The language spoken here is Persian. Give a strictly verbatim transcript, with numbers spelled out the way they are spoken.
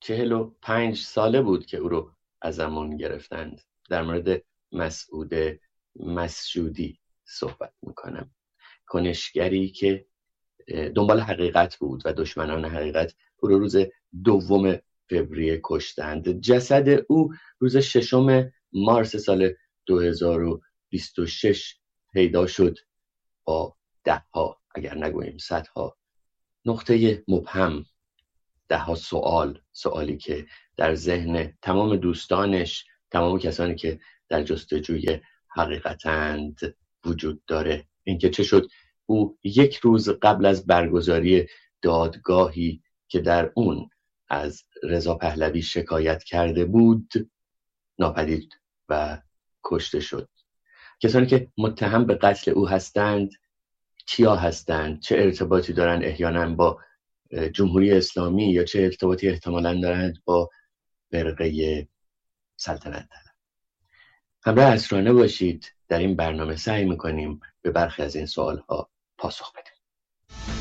چهل و پنج ساله بود که او رو ازمون گرفتند. در مورد مسعود مسجودی صحبت میکنم، کنشگری که دنبال حقیقت بود و دشمنان حقیقت او رو روز دوم فوریه کشتند. جسد او روز ششم مارس سال دو هزار و بیست و شش پیدا شد با ده ها اگر نگوییم صدها نقطه مبهم، ده ها سوال سوالی که در ذهن تمام دوستانش، تمام کسانی که در جستجوی حقیقتند وجود داره. اینکه چه شد او یک روز قبل از برگزاری دادگاهی که در اون از رضا پهلوی شکایت کرده بود ناپدید و کشته شد. کسانی که متهم به قتل او هستند کیا هستند؟ چه ارتباطی دارند احیانا با جمهوری اسلامی یا چه ارتباطی احتمالاً دارند با فرقه سلطنت طلب؟ همراه اسرانه باشید. در این برنامه سعی میکنیم به برخی از این سوالها پاسخ بدیم.